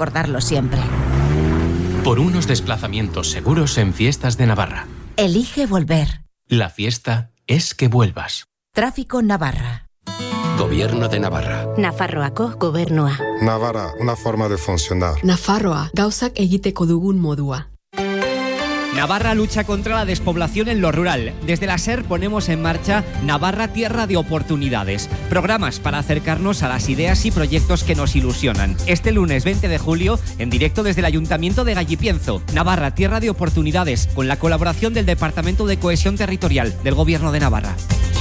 recordarlo siempre. Por unos desplazamientos seguros en Fiestas de Navarra. Elige volver. La fiesta es que vuelvas. Tráfico Navarra. Gobierno de Navarra. Nafarroako gobernua. Navarra, una forma de funcionar. Nafarroa, gauzak egiteko dugun modua. Navarra lucha contra la despoblación en lo rural. Desde la SER ponemos en marcha Navarra Tierra de Oportunidades. Programas para acercarnos a las ideas y proyectos que nos ilusionan. Este lunes 20 de julio, en directo desde el Ayuntamiento de Gallipienzo. Navarra Tierra de Oportunidades, con la colaboración del Departamento de Cohesión Territorial del Gobierno de Navarra.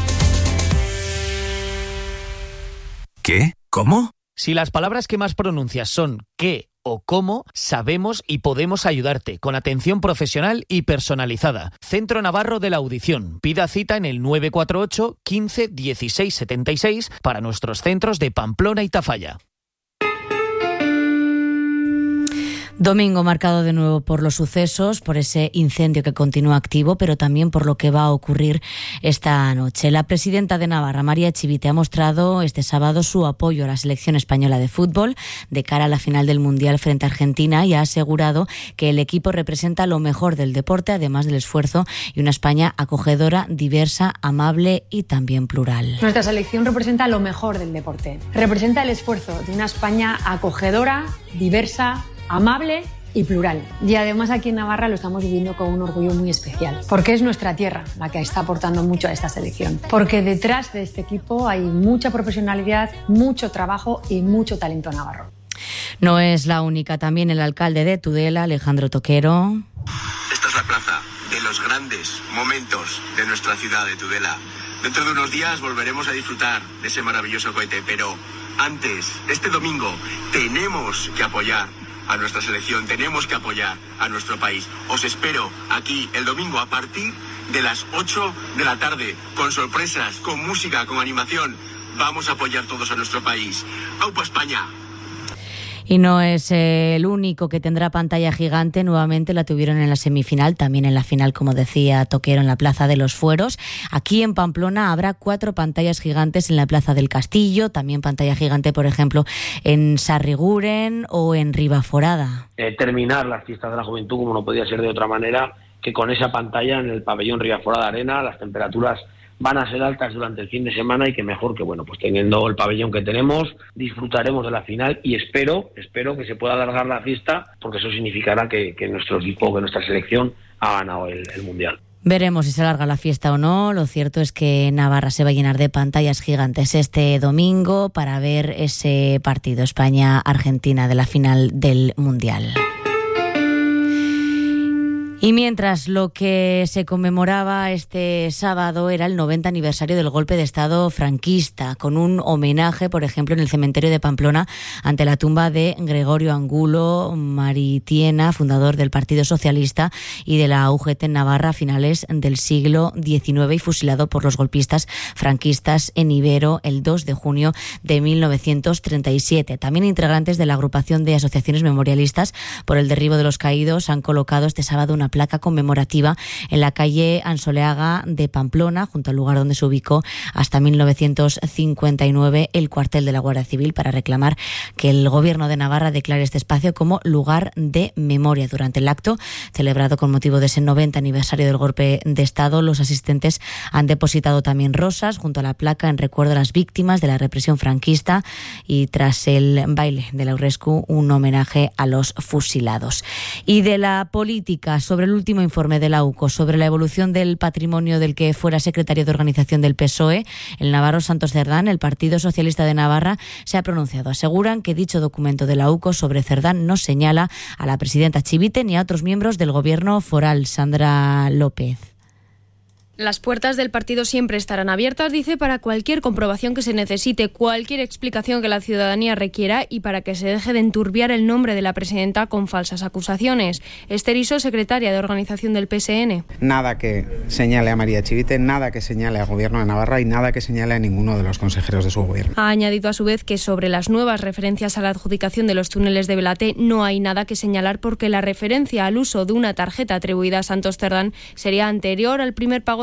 ¿Qué? ¿Cómo? Si las palabras que más pronuncias son qué o cómo, sabemos y podemos ayudarte con atención profesional y personalizada. Centro Navarro de la Audición. Pida cita en el 948 15 16 76 para nuestros centros de Pamplona y Tafalla. Domingo marcado de nuevo por los sucesos, por ese incendio que continúa activo, pero también por lo que va a ocurrir esta noche. La presidenta de Navarra, María Echivite, ha mostrado este sábado su apoyo a la selección española de fútbol de cara a la final del Mundial frente a Argentina y ha asegurado que el equipo representa lo mejor del deporte, además del esfuerzo, y una España acogedora, diversa, amable y también plural. Nuestra selección representa lo mejor del deporte. Representa el esfuerzo de una España acogedora, diversa, amable y plural. Y además aquí en Navarra lo estamos viviendo con un orgullo muy especial, porque es nuestra tierra la que está aportando mucho a esta selección. Porque detrás de este equipo hay mucha profesionalidad, mucho trabajo y mucho talento navarro. No es la única, también el alcalde de Tudela, Alejandro Toquero. Esta es la plaza de los grandes momentos de nuestra ciudad de Tudela. Dentro de unos días volveremos a disfrutar de ese maravilloso cohete, pero antes, este domingo, tenemos que apoyar a nuestra selección, tenemos que apoyar a nuestro país. Os espero aquí el domingo a partir de las 8 de la tarde, con sorpresas, con música, con animación. Vamos a apoyar todos a nuestro país. ¡Aupa España! Y no es el único que tendrá pantalla gigante. Nuevamente la tuvieron en la semifinal, también en la final, como decía Toquero, en la Plaza de los Fueros. Aquí en Pamplona habrá 4 pantallas gigantes en la Plaza del Castillo, también pantalla gigante, por ejemplo, en Sarriguren o en Ribaforada. Terminar las fiestas de la juventud, como no podía ser de otra manera, que con esa pantalla en el pabellón Ribaforada Arena. Las temperaturas van a ser altas durante el fin de semana y que mejor que, bueno, pues teniendo el pabellón que tenemos, disfrutaremos de la final y espero que se pueda alargar la fiesta, porque eso significará que nuestro equipo, que nuestra selección ha ganado el Mundial. Veremos si se alarga la fiesta o no. Lo cierto es que Navarra se va a llenar de pantallas gigantes este domingo para ver ese partido España-Argentina de la final del Mundial. Y mientras lo que se conmemoraba este sábado era el 90 aniversario del golpe de Estado franquista, con un homenaje, por ejemplo, en el cementerio de Pamplona ante la tumba de Gregorio Angulo Maritiena, fundador del Partido Socialista y de la UGT en Navarra a finales del siglo XIX y fusilado por los golpistas franquistas en Ibero el 2 de junio de 1937. También integrantes de la agrupación de asociaciones memorialistas por el derribo de los caídos han colocado este sábado una placa conmemorativa en la calle Ansoleaga de Pamplona, junto al lugar donde se ubicó hasta 1959 el cuartel de la Guardia Civil, para reclamar que el Gobierno de Navarra declare este espacio como lugar de memoria. Durante el acto, celebrado con motivo de ese 90 aniversario del golpe de Estado, los asistentes han depositado también rosas junto a la placa en recuerdo a las víctimas de la represión franquista y, tras el baile de la Aurrescu, un homenaje a los fusilados. Y de la política, sobre el último informe de la UCO sobre la evolución del patrimonio del que fuera secretario de organización del PSOE, el navarro Santos Cerdán, el Partido Socialista de Navarra se ha pronunciado. Aseguran que dicho documento de la UCO sobre Cerdán no señala a la presidenta Echivite ni a otros miembros del gobierno foral. Sandra López. Las puertas del partido siempre estarán abiertas, dice, para cualquier comprobación que se necesite, cualquier explicación que la ciudadanía requiera y para que se deje de enturbiar el nombre de la presidenta con falsas acusaciones. Esther Iso, secretaria de organización del PSN. Nada que señale a María Echivite, nada que señale al Gobierno de Navarra y nada que señale a ninguno de los consejeros de su gobierno. Ha añadido a su vez que sobre las nuevas referencias a la adjudicación de los túneles de Belaté no hay nada que señalar, porque la referencia al uso de una tarjeta atribuida a Santos Cerdán sería anterior al primer pago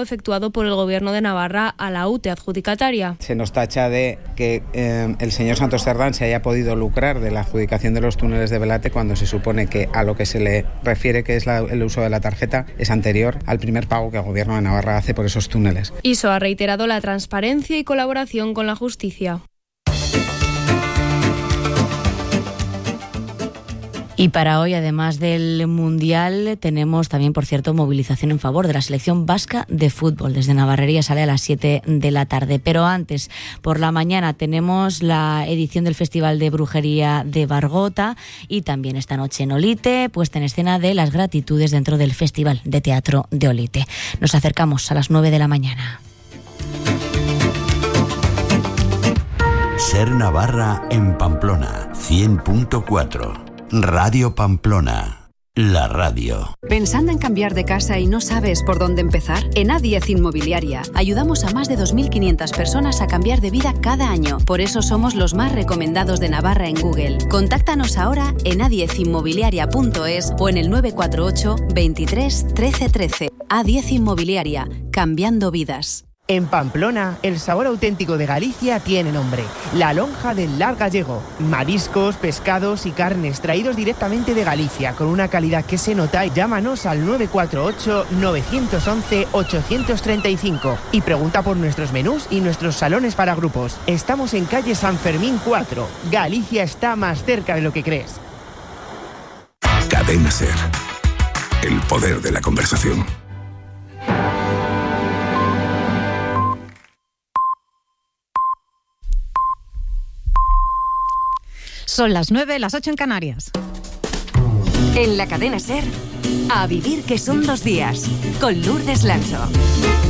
efectuado por el Gobierno de Navarra a la UTE adjudicataria. Se nos tacha de que el señor Santos Cerdán se haya podido lucrar de la adjudicación de los túneles de Belate cuando se supone que a lo que se le refiere, que es el uso de la tarjeta, es anterior al primer pago que el Gobierno de Navarra hace por esos túneles. ISO ha reiterado la transparencia y colaboración con la justicia. Y para hoy, además del Mundial, tenemos también, por cierto, movilización en favor de la selección vasca de fútbol. Desde Navarrería sale a las 7 de la tarde. Pero antes, por la mañana, tenemos la edición del Festival de Brujería de Bargota y también esta noche en Olite, puesta en escena de Las Gratitudes dentro del Festival de Teatro de Olite. Nos acercamos a las 9 de la mañana. Ser Navarra en Pamplona, 100.4. Radio Pamplona, la radio. ¿Pensando en cambiar de casa y no sabes por dónde empezar? En A10 Inmobiliaria ayudamos a más de 2.500 personas a cambiar de vida cada año. Por eso somos los más recomendados de Navarra en Google. Contáctanos ahora en a10inmobiliaria.es o en el 948 23 13 13. A10 Inmobiliaria, cambiando vidas. En Pamplona, el sabor auténtico de Galicia tiene nombre: la lonja del Lar Gallego. Mariscos, pescados y carnes traídos directamente de Galicia, con una calidad que se nota. Llámanos al 948-911-835 y pregunta por nuestros menús y nuestros salones para grupos. Estamos en calle San Fermín 4. Galicia está más cerca de lo que crees. Cadena SER. El poder de la conversación. Son las 9, las 8 en Canarias. En la cadena SER, a vivir que son 2 días, con Lourdes Lancho.